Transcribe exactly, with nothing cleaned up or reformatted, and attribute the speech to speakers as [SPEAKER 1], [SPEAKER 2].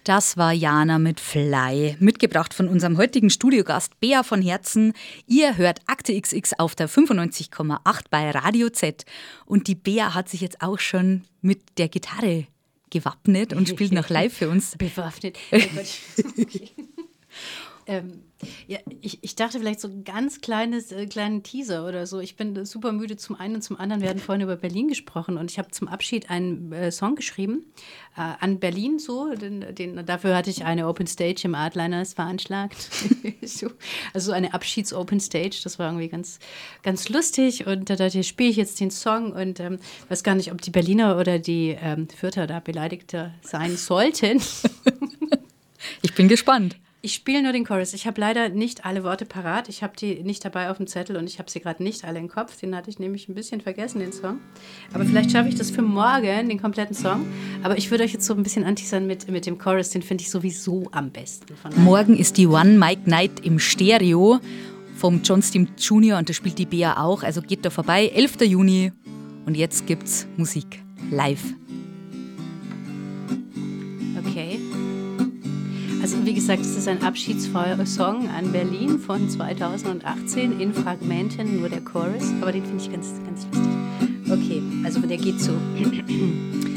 [SPEAKER 1] Das war Jana mit Fly, mitgebracht von unserem heutigen Studiogast Bea von Herzen. Ihr hört Akte X X auf der fünfundneunzig Komma acht bei Radio Z. Und die Bea hat sich jetzt auch schon mit der Gitarre gewappnet und spielt noch live für uns.
[SPEAKER 2] Bewaffnet. Oh Gott. Okay. ähm, ja, ich, ich dachte vielleicht so ein ganz kleines, äh, kleinen Teaser oder so. Ich bin super müde zum einen und zum anderen. Wir hatten vorhin über Berlin gesprochen und ich habe zum Abschied einen äh, Song geschrieben äh, an Berlin so. Den, den, dafür hatte ich eine Open Stage im Artliners veranschlagt. so, also so eine Abschieds-Open Stage. Das war irgendwie ganz, ganz lustig und da dachte ich, spiele ich jetzt den Song und ähm, weiß gar nicht, ob die Berliner oder die ähm, Fürther da Beleidigter sein sollten.
[SPEAKER 1] Ich bin gespannt.
[SPEAKER 2] Ich spiele nur den Chorus. Ich habe leider nicht alle Worte parat. Ich habe die nicht dabei auf dem Zettel und ich habe sie gerade nicht alle im Kopf. Den hatte ich nämlich ein bisschen vergessen, den Song. Aber vielleicht schaffe ich das für morgen, den kompletten Song. Aber ich würde euch jetzt so ein bisschen anteasern mit, mit dem Chorus. Den finde ich sowieso am besten.
[SPEAKER 1] Morgen ist die One Mic Night im Stereo vom John Steam Junior und da spielt die Bea auch. Also geht da vorbei, elfter Juni. Und jetzt gibt's Musik live.
[SPEAKER 2] Okay. Also wie gesagt, es ist ein Abschiedssong an Berlin von zweitausendachtzehn in Fragmenten, nur der Chorus, aber den finde ich ganz, ganz lustig. Okay, also der geht so.